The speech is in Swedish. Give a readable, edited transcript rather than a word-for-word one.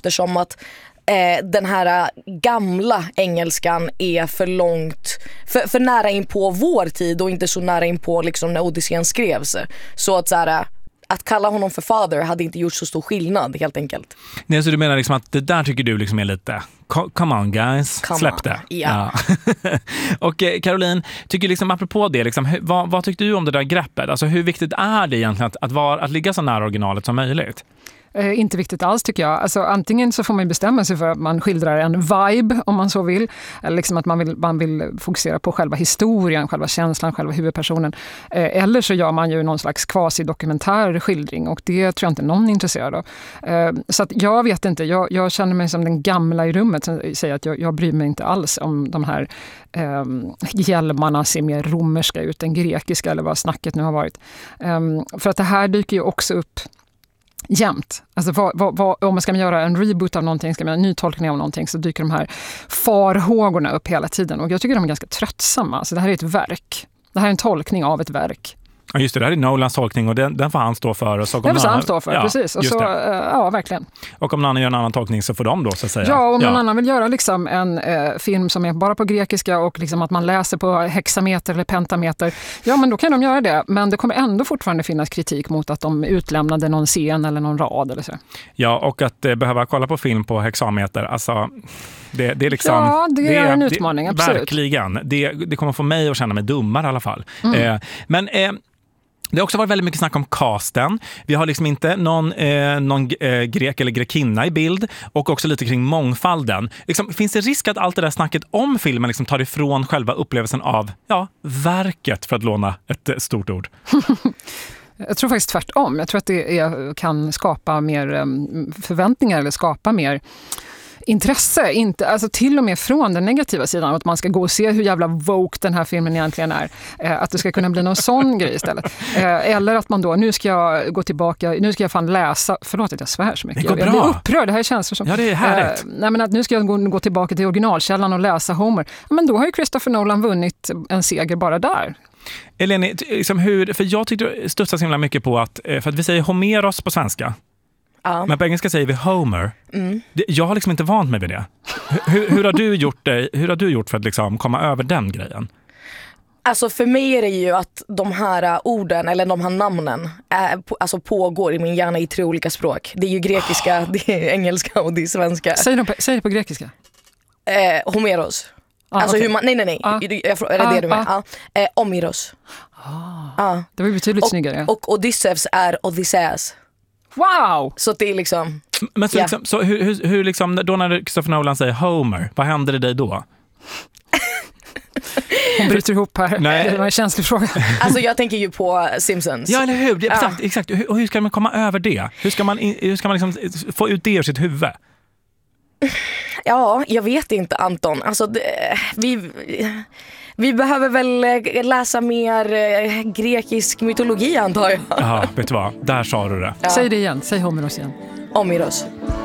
eftersom att den här gamla engelskan är för långt för nära in på vår tid och inte så nära in på liksom när Odysseen skrevs. Så att så här, att kalla honom för father hade inte gjort så stor skillnad helt enkelt. Nej, så du menar liksom att det där tycker du liksom är lite come on guys, släpp det. Ja. Och Caroline, tycker liksom apropå det liksom, vad tyckte du om det där greppet? Alltså hur viktigt är det egentligen att ligga så nära originalet som möjligt? Inte viktigt alls tycker jag. Alltså, antingen så får man bestämma sig för att man skildrar en vibe om man så vill. Eller liksom att man vill fokusera på själva historien, själva känslan, själva huvudpersonen. Eller så gör man ju någon slags quasi-dokumentär skildring och det tror jag inte någon är intresserad av. Så att jag vet inte, jag känner mig som den gamla i rummet som säger att jag bryr mig inte alls om de här hjälmarna ser mer romerska ut än grekiska eller vad snacket nu har varit. För att det här dyker ju också upp jämt. Alltså om man ska göra en reboot av någonting, ska man göra en ny tolkning av någonting så dyker de här farhågorna upp hela tiden och jag tycker de är ganska tröttsamma. Alltså det här är ett verk. Det här är en tolkning av ett verk. Ja just det här är Nolans tolkning och den får han stå för. Och så den får han stå för, precis. Och så, ja, verkligen. Och om någon annan gör en annan tolkning så får de då så att säga. Ja, om någon annan vill göra liksom en film som är bara på grekiska och liksom att man läser på hexameter eller pentameter, ja men då kan de göra det. Men det kommer ändå fortfarande finnas kritik mot att de utlämnade någon scen eller någon rad eller så. Ja, och att behöva kolla på film på hexameter, alltså det är liksom... Ja, det är en utmaning, absolut. Verkligen. Det kommer få mig att känna mig dummare i alla fall. Men det har också varit väldigt mycket snack om casten. Vi har liksom inte någon grek eller grekinna i bild och också lite kring mångfalden. Liksom, finns det risk att allt det där snacket om filmen liksom tar ifrån själva upplevelsen av verket, för att låna ett stort ord? Jag tror faktiskt tvärtom. Jag tror att det kan skapa mer förväntningar eller skapa mer intresse, inte, alltså till och med från den negativa sidan, att man ska gå och se hur jävla woke den här filmen egentligen är. Att det ska kunna bli någon sån grej istället. Eller att man då, nu ska jag gå tillbaka, nu ska jag fan läsa, förlåt att jag svär så mycket. Jag blir upprörd, det här känns som... Ja, det är härligt. Nej, men att nu ska jag gå tillbaka till originalkällan och läsa Homer. Men då har ju Christopher Nolan vunnit en seger bara där. Eleni, liksom för jag tyckte studsar så himla mycket på att, för att vi säger Homeros på svenska. Ja. Men på engelska säger vi Homer. Jag har liksom inte vant mig vid det. Hur har du gjort för att liksom komma över den grejen? Alltså för mig är det ju att de här orden eller de här namnen alltså pågår i min hjärna i 3 olika språk. Det är ju grekiska, det är engelska och det är svenska. Säg det på grekiska. Homeros. Alltså okay. hur man, nej. Är det det du menar? Omiros. Det var ju betydligt snyggare. Och Odysseus är Odysseus. Wow! Så det är liksom... Men så, liksom, så hur liksom, då när Christopher Nolan säger Homer, vad händer det dig då? Hon bryter ihop här. Nej. Det var en känslig fråga. Alltså jag tänker ju på Simpsons. Ja, eller hur? Exakt. Och hur ska man komma över det? Hur ska man liksom få ut det ur sitt huvud? Ja, jag vet inte, Anton. Alltså vi behöver väl läsa mer grekisk mytologi, antar jag. Ja, vet du vad? Där sa du det. Ja. Säg det igen. Säg Homeros igen. Omiros.